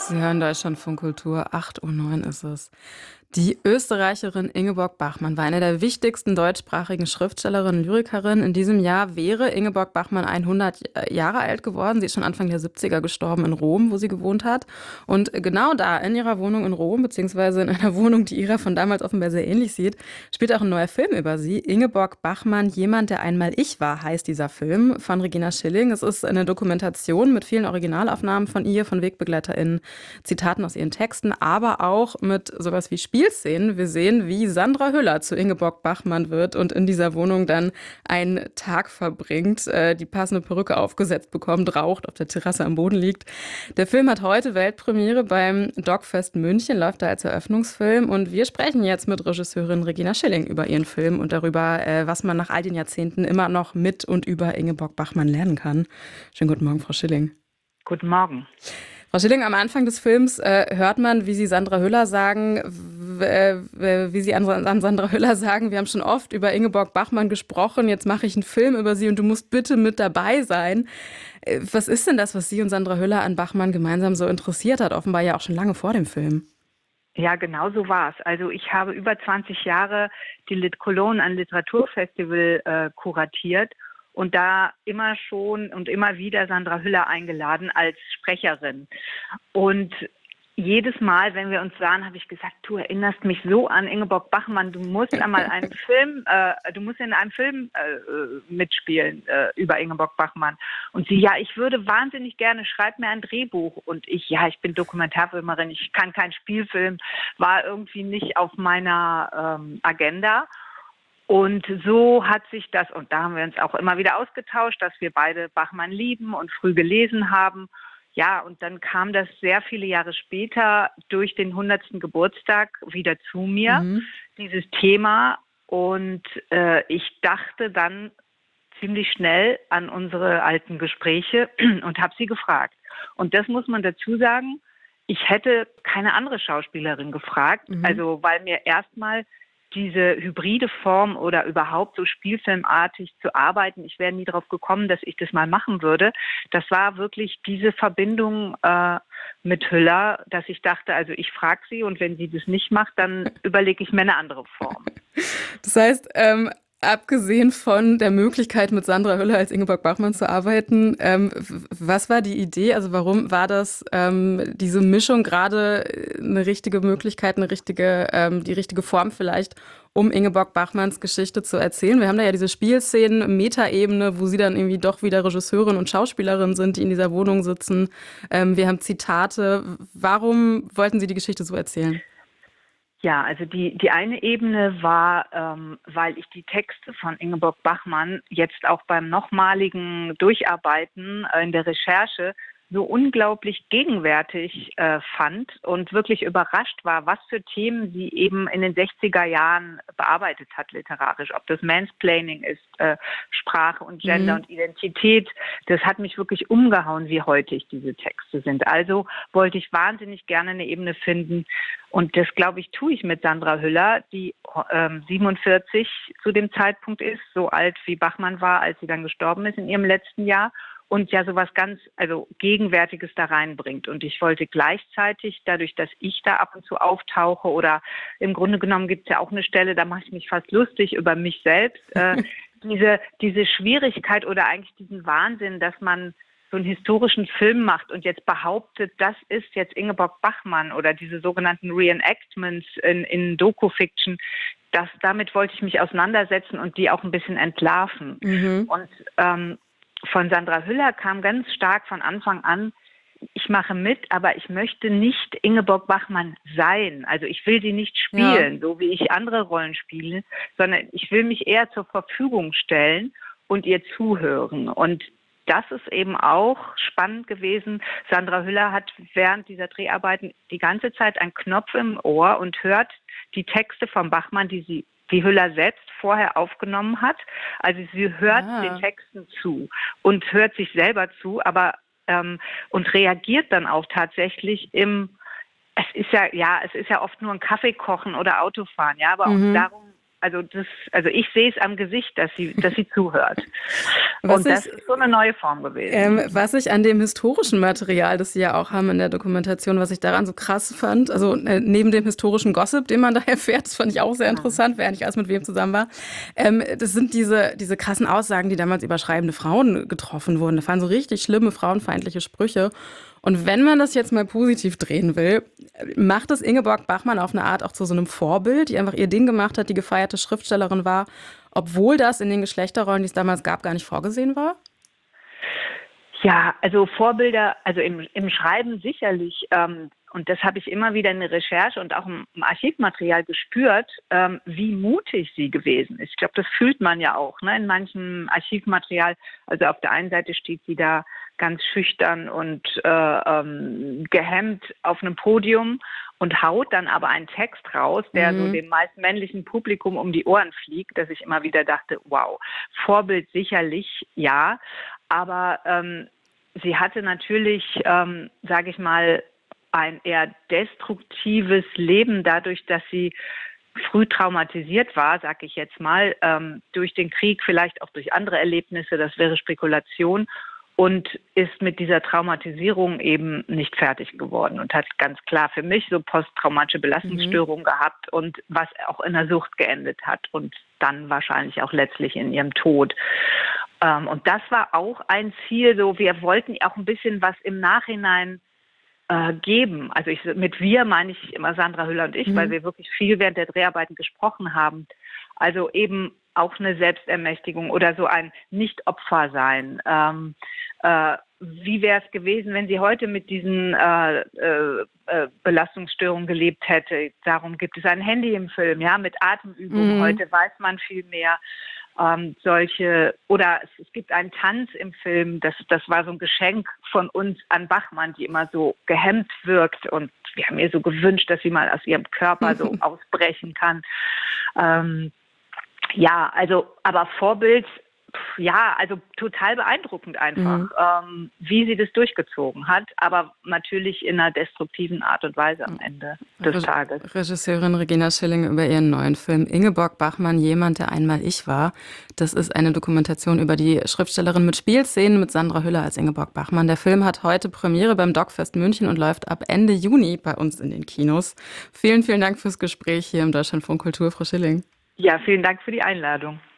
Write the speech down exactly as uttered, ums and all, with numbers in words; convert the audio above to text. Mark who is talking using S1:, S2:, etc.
S1: Sie hören Deutschlandfunk Kultur, acht Uhr neun ist es. Die Österreicherin Ingeborg Bachmann war eine der wichtigsten deutschsprachigen Schriftstellerinnen und Lyrikerinnen. In diesem Jahr wäre Ingeborg Bachmann hundert Jahre alt geworden. Sie ist schon Anfang der siebziger gestorben in Rom, wo sie gewohnt hat. Und genau da, in ihrer Wohnung in Rom, beziehungsweise in einer Wohnung, die ihrer von damals offenbar sehr ähnlich sieht, spielt auch ein neuer Film über sie. Ingeborg Bachmann, jemand, der einmal ich war, heißt dieser Film von Regina Schilling. Es ist eine Dokumentation mit vielen Originalaufnahmen von ihr, von WegbegleiterInnen, Zitaten aus ihren Texten, aber auch mit sowas wie Spielszenen. Wir sehen, wie Sandra Hüller zu Ingeborg Bachmann wird und in dieser Wohnung dann einen Tag verbringt, äh, die passende Perücke aufgesetzt bekommt, raucht, auf der Terrasse am Boden liegt. Der Film hat heute Weltpremiere beim Dogfest München, läuft da als Eröffnungsfilm. Und wir sprechen jetzt mit Regisseurin Regina Schilling über ihren Film und darüber, äh, was man nach all den Jahrzehnten immer noch mit und über Ingeborg Bachmann lernen kann. Schönen guten Morgen, Frau Schilling.
S2: Guten Morgen.
S1: Frau Schilling, am Anfang des Films äh, hört man, wie Sie Sandra Hüller sagen, w- äh, wie Sie an, an Sandra Hüller sagen, wir haben schon oft über Ingeborg Bachmann gesprochen, jetzt mache ich einen Film über sie und du musst bitte mit dabei sein. Äh, was ist denn das, was Sie und Sandra Hüller an Bachmann gemeinsam so interessiert hat, offenbar ja auch schon lange vor dem Film?
S2: Ja, genau so war es. Also ich habe über zwanzig Jahre die Lit Cologne, ein Literaturfestival, äh, kuratiert und da immer schon und immer wieder Sandra Hüller eingeladen als Sprecherin. Und jedes Mal, wenn wir uns sahen, habe ich gesagt, du erinnerst mich so an Ingeborg Bachmann, du musst einmal einen Film, äh, du musst in einem Film äh, mitspielen äh, über Ingeborg Bachmann. Und sie, ja, ich würde wahnsinnig gerne, schreib mir ein Drehbuch. Und ich, ja, ich bin Dokumentarfilmerin, ich kann keinen Spielfilm, war irgendwie nicht auf meiner ähm, Agenda. Und so hat sich das, und da haben wir uns auch immer wieder ausgetauscht, dass wir beide Bachmann lieben und früh gelesen haben. Ja, und dann kam das sehr viele Jahre später durch den hundertsten Geburtstag wieder zu mir,
S1: Mhm.
S2: dieses Thema. Und äh, ich dachte dann ziemlich schnell an unsere alten Gespräche und habe sie gefragt. Und das muss man dazu sagen, ich hätte keine andere Schauspielerin gefragt,
S1: Mhm.
S2: also weil mir erstmal diese hybride Form oder überhaupt so spielfilmartig zu arbeiten, ich wäre nie darauf gekommen, dass ich das mal machen würde. Das war wirklich diese Verbindung äh, mit Hüller, dass ich dachte, also ich frage sie und wenn sie das nicht macht, dann überlege ich mir eine andere Form.
S1: Das heißt, ähm, abgesehen von der Möglichkeit, mit Sandra Hüller als Ingeborg Bachmann zu arbeiten, ähm, w- was war die Idee? Also warum war das ähm, diese Mischung gerade eine richtige Möglichkeit, eine richtige, ähm, die richtige Form vielleicht, um Ingeborg Bachmanns Geschichte zu erzählen? Wir haben da ja diese Spielszenen, Metaebene, wo sie dann irgendwie doch wieder Regisseurin und Schauspielerin sind, die in dieser Wohnung sitzen. Ähm, wir haben Zitate. Warum wollten Sie die Geschichte so erzählen?
S2: Ja, also die, die eine Ebene war, ähm, weil ich die Texte von Ingeborg Bachmann jetzt auch beim nochmaligen Durcharbeiten äh, in der Recherche so unglaublich gegenwärtig äh, fand und wirklich überrascht war, was für Themen sie eben in den sechziger Jahren bearbeitet hat literarisch. Ob das Mansplaining ist, äh, Sprache und Gender
S1: Mhm.
S2: und Identität, das hat mich wirklich umgehauen, wie heutig diese Texte sind. Also wollte ich wahnsinnig gerne eine Ebene finden und das, glaube ich, tue ich mit Sandra Hüller, die ähm, siebenundvierzig zu dem Zeitpunkt ist, so alt wie Bachmann war, als sie dann gestorben ist in ihrem letzten Jahr. Und ja sowas ganz, also Gegenwärtiges da reinbringt. Und ich wollte gleichzeitig, dadurch, dass ich da ab und zu auftauche oder im Grunde genommen gibt es ja auch eine Stelle, da mache ich mich fast lustig über mich selbst, äh, diese, diese Schwierigkeit oder eigentlich diesen Wahnsinn, dass man so einen historischen Film macht und jetzt behauptet, das ist jetzt Ingeborg Bachmann oder diese sogenannten Reenactments in, in Doku-Fiction, das, damit wollte ich mich auseinandersetzen und die auch ein bisschen entlarven.
S1: Mhm.
S2: Und ähm, von Sandra Hüller kam ganz stark von Anfang an, ich mache mit, aber ich möchte nicht Ingeborg Bachmann sein. Also ich will sie nicht
S1: Ja.
S2: spielen, so wie ich andere Rollen spiele, sondern ich will mich eher zur Verfügung stellen und ihr zuhören. Und das ist eben auch spannend gewesen. Sandra Hüller hat während dieser Dreharbeiten die ganze Zeit einen Knopf im Ohr und hört die Texte von Bachmann, die sie die Hüller selbst vorher aufgenommen hat. Also sie hört den
S1: Ah.
S2: Texten zu und hört sich selber zu, aber ähm, und reagiert dann auch tatsächlich im, es ist ja, ja, es ist ja oft nur ein Kaffee kochen oder Autofahren, ja, aber auch
S1: Mhm.
S2: darum, Also das, also ich sehe es am Gesicht, dass sie, dass sie zuhört.
S1: Was
S2: Und das
S1: ich,
S2: ist so eine neue Form gewesen.
S1: ähm, was ich an dem historischen Material, das Sie ja auch haben in der Dokumentation, was ich daran so krass fand, also äh, neben dem historischen Gossip, den man da erfährt, das fand ich auch sehr interessant, wer nicht alles mit wem zusammen war. Ähm, das sind diese, diese krassen Aussagen, die damals über schreibende Frauen getroffen wurden. Das waren so richtig schlimme frauenfeindliche Sprüche. Und wenn man das jetzt mal positiv drehen will, macht es Ingeborg Bachmann auf eine Art auch zu so einem Vorbild, die einfach ihr Ding gemacht hat, die gefeierte Schriftstellerin war, obwohl das in den Geschlechterrollen, die es damals gab, gar nicht vorgesehen war?
S2: Ja, also Vorbilder, also im, im Schreiben sicherlich. Ähm, und das habe ich immer wieder in der Recherche und auch im, im Archivmaterial gespürt, ähm, wie mutig sie gewesen ist. Ich glaube, das fühlt man ja auch, ne, in manchem Archivmaterial. Also auf der einen Seite steht sie da ganz schüchtern und äh, ähm, gehemmt auf einem Podium und haut dann aber einen Text raus, der mhm. so dem meist männlichen Publikum um die Ohren fliegt, dass ich immer wieder dachte, wow, Vorbild sicherlich, ja, aber ähm, sie hatte natürlich, ähm, sage ich mal, ein eher destruktives Leben dadurch, dass sie früh traumatisiert war, sage ich jetzt mal, ähm, durch den Krieg, vielleicht auch durch andere Erlebnisse, das wäre Spekulation, und ist mit dieser Traumatisierung eben nicht fertig geworden und hat ganz klar für mich so posttraumatische Belastungsstörungen mhm. gehabt und was auch in der Sucht geendet hat und dann wahrscheinlich auch letztlich in ihrem Tod. Ähm, und das war auch ein Ziel, so wir wollten auch ein bisschen was im Nachhinein äh, geben. Also ich, mit wir meine ich immer Sandra Hüller und ich, mhm. weil wir wirklich viel während der Dreharbeiten gesprochen haben. Also eben auch eine Selbstermächtigung oder so ein Nicht-Opfer sein. Ähm, äh, wie wäre es gewesen, wenn sie heute mit diesen äh, äh, Belastungsstörungen gelebt hätte? Darum gibt es ein Handy im Film, ja, mit Atemübungen. Mhm. Heute weiß man viel mehr. Ähm, solche, oder es, es gibt einen Tanz im Film, das, das war so ein Geschenk von uns an Bachmann, die immer so gehemmt wirkt und wir haben ihr so gewünscht, dass sie mal aus ihrem Körper so ausbrechen kann. Ähm, ja, also, aber Vorbild, ja, also total beeindruckend einfach, mhm. ähm, wie sie das durchgezogen hat, aber natürlich in einer destruktiven Art und Weise am Ende des Re- Tages.
S1: Regisseurin Regina Schilling über ihren neuen Film Ingeborg Bachmann, jemand, der einmal ich war. Das ist eine Dokumentation über die Schriftstellerin mit Spielszenen mit Sandra Hüller als Ingeborg Bachmann. Der Film hat heute Premiere beim Dogfest München und läuft ab Ende Juni bei uns in den Kinos. Vielen, vielen Dank fürs Gespräch hier im Deutschlandfunk Kultur, Frau Schilling.
S2: Ja, vielen Dank für die Einladung.